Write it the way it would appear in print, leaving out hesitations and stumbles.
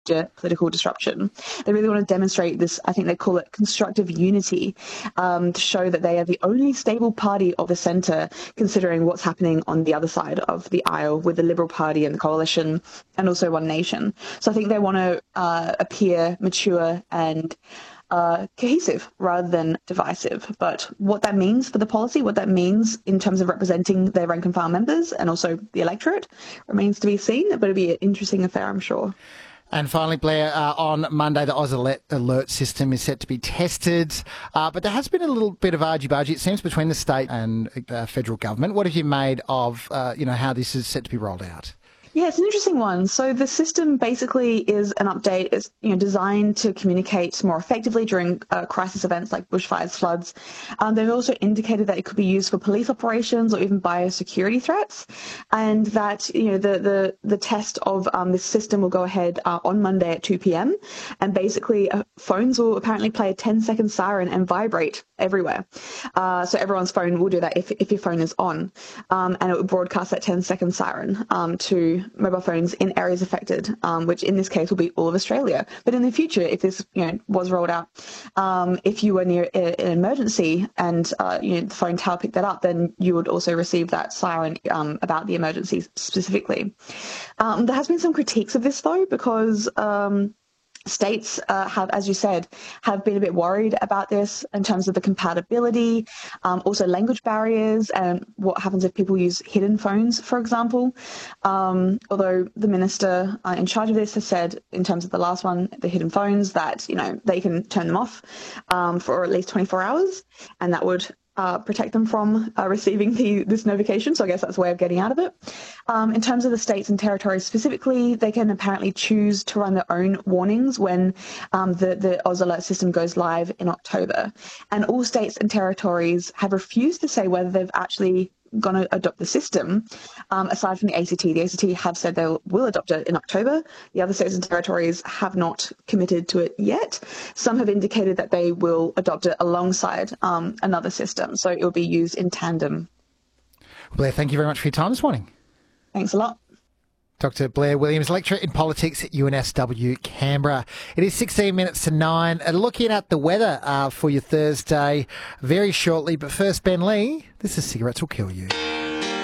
political disruption. They really want to demonstrate this, I think they call it constructive unity, to show that they are the only stable party of the centre, considering what's happening on the other side of the aisle with the Liberal Party and the Coalition and also One Nation. So I think they want to appear mature and cohesive rather than divisive. But what that means for the policy, what that means in terms of representing their rank and file members and also the electorate remains to be seen, but it'll be an interesting affair, I'm sure. And finally, Blair, on Monday, the Oz Alert system is set to be tested. But there has been a little bit of argy-bargy, it seems, between the state and federal government. What have you made of, how this is set to be rolled out? Yeah, it's an interesting one. So the system basically is an update. It's designed to communicate more effectively during crisis events like bushfires, floods. They've also indicated that it could be used for police operations or even biosecurity threats, and that the test of this system will go ahead on Monday at 2 p.m. And basically, phones will apparently play a 10-second siren and vibrate everywhere. So everyone's phone will do that if your phone is on, and it will broadcast that 10-second siren to mobile phones in areas affected, which in this case will be all of Australia. But in the future, if this was rolled out, if you were near an emergency and the phone tower picked that up, then you would also receive that siren about the emergency specifically. There has been some critiques of this though, because states have, as you said, have been a bit worried about this in terms of the compatibility, also language barriers, and what happens if people use hidden phones, for example. Although the minister in charge of this has said, in terms of the last one, the hidden phones, that they can turn them off for at least 24 hours, and that would protect them from receiving this notification. So I guess that's a way of getting out of it. In terms of the states and territories specifically, they can apparently choose to run their own warnings when the Oz Alert system goes live in October. And all states and territories have refused to say whether they've actually going to adopt the system, aside from the ACT. The ACT have said they will adopt it in October. The other states and territories have not committed to it yet. Some have indicated that they will adopt it alongside another system, so it will be used in tandem. Blair, thank you very much for your time this morning. Thanks a lot. Dr. Blair Williams, lecturer in politics at UNSW Canberra. It is 16 minutes to 9. Looking at the weather for your Thursday very shortly. But first, Ben Lee, this is Cigarettes Will Kill You.